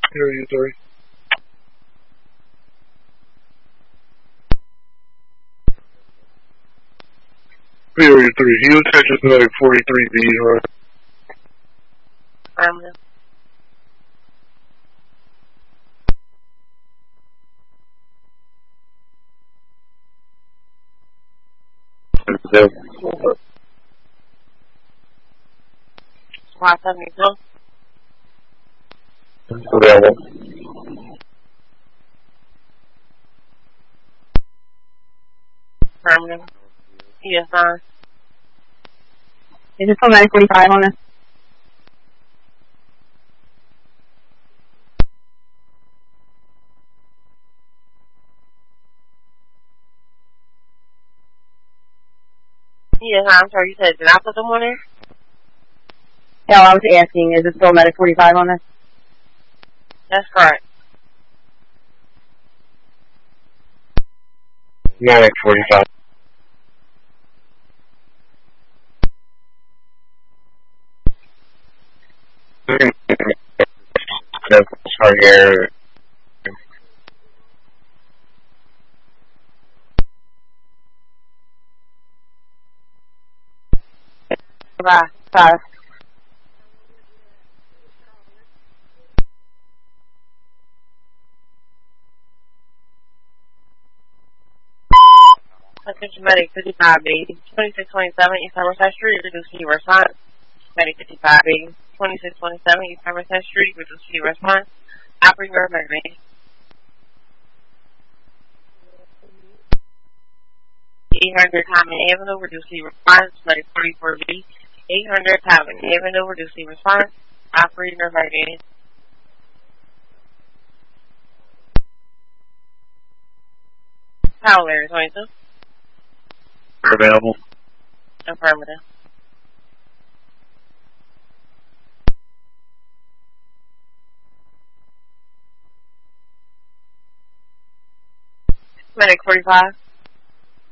Area 3. Area 3. He was Texas Medic 43B, right? Affirmative. Squad 72. Available. Affirmative. ESI. Is it still 945 on this? ESI, I'm sorry, you said, did I put them on there? Yeah, I was asking, is it still Medic 45 on this? That's correct. Medic 45. Sorry, here. Bye. Bye. Attention Medic 55B, 2627 East Somerset Street, reduce key response. Medic 55B, 2627 East Somerset Street, reduce key response. Operating your emergency. 800 Common Avenue, reduce key response. Medic 44B, 800 Common Avenue, reduce key response. Operating your emergency. Power area 22. Available. Affirmative. Medic 45.